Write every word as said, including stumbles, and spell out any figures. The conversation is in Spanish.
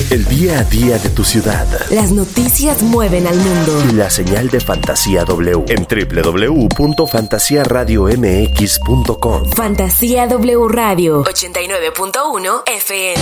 El día a día de tu ciudad. Las noticias mueven al mundo. La señal de Fantasía W en doble u doble u doble u punto fantasía radio m x punto com. Fantasía W Radio ochenta y nueve punto uno F M.